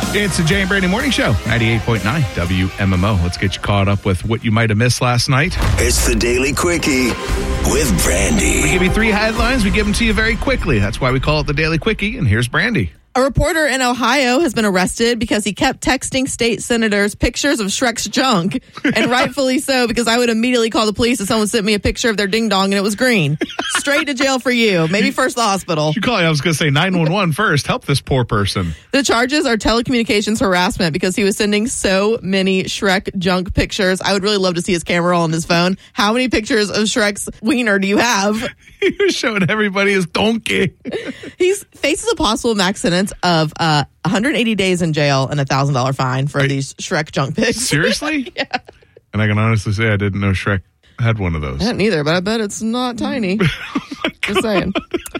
It's the Jay and Brandy Morning Show, 98.9 WMMO. Let's get you caught up with what you might have missed last night. It's the Daily Quickie with Brandy. We give you 3 headlines. We give them to you very quickly. That's why we call it the Daily Quickie. And here's Brandy. A reporter in Ohio has been arrested because he kept texting state senators pictures of Shrek's junk, and rightfully so, because I would immediately call the police if someone sent me a picture of their ding-dong and it was green. Straight to jail for you. Maybe first the hospital. You call. I was going to say 911 first. Help this poor person. The charges are telecommunications harassment because he was sending so many Shrek junk pictures. I would really love to see his camera roll on his phone. How many pictures of Shrek's wiener do you have? He was showing everybody his donkey. He faces a possible max sentence of 180 days in jail and a $1,000 fine for these Shrek junk pics. Seriously? Yeah. And I can honestly say I didn't know Shrek had one of those. I didn't either, but I bet it's not tiny. Just saying.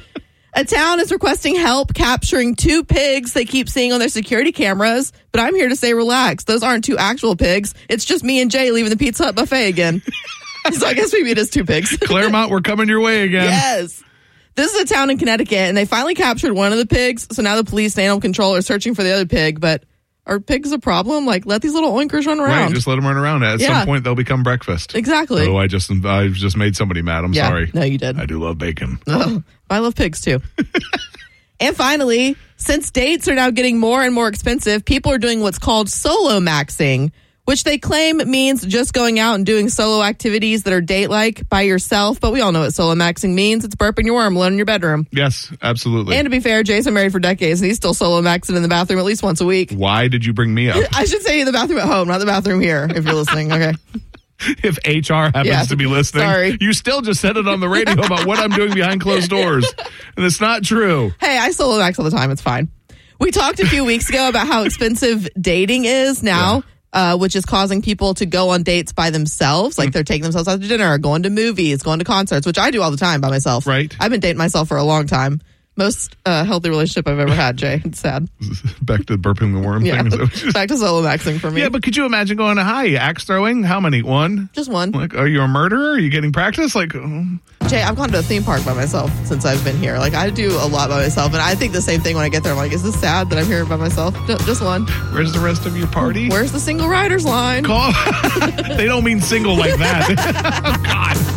A town is requesting help capturing 2 pigs they keep seeing on their security cameras, but I'm here to say relax. Those aren't 2 actual pigs. It's just me and Jay leaving the Pizza Hut buffet again. So I guess maybe it is 2 pigs. Claremont, we're coming your way again. Yes. This is a town in Connecticut, and they finally captured one of the pigs, so now the police and animal control are searching for the other pig, but are pigs a problem? Like, let these little oinkers run around. Right, just let them run around. At some point, they'll become breakfast. Exactly. Oh, I just made somebody mad. I'm sorry. No, you did. I do love bacon. Oh, I love pigs, too. And finally, since dates are now getting more and more expensive, people are doing what's called solo maxing, which they claim means just going out and doing solo activities that are date-like by yourself. But we all know what solo maxing means. It's burping your worm alone in your bedroom. Yes, absolutely. And to be fair, Jason married for decades, and he's still solo maxing in the bathroom at least once a week. Why did you bring me up? I should say in the bathroom at home, not the bathroom here, if you're listening. Okay. If HR happens to be listening, sorry. You still just said it on the radio about what I'm doing behind closed doors. And it's not true. Hey, I solo max all the time. It's fine. We talked a few weeks ago about how expensive dating is now. Yeah. Which is causing people to go on dates by themselves. Like they're taking themselves out to dinner, going to movies, going to concerts, which I do all the time by myself. Right. I've been dating myself for a long time. Most healthy relationship I've ever had, Jay. It's sad. Back to burping the worm thing. Back to solo maxing for me. Yeah, but could you imagine going to axe throwing? How many? 1? Just 1. Like, are you a murderer? Are you getting practice? Like, Jay, I've gone to a theme park by myself since I've been here. Like, I do a lot by myself, and I think the same thing when I get there. I'm like, is this sad that I'm here by myself? Just 1. Where's the rest of your party? Where's the single riders line? Call. They don't mean single like that. Oh, God.